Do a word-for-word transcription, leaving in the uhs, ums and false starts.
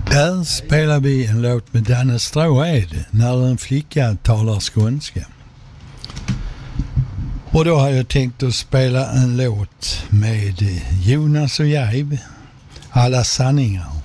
Där spelar vi en låt med Danne Stråhed, När en flicka talar skånska. Och då har jag tänkt att spela en låt med Jonas och Jäv, Alla sanningar.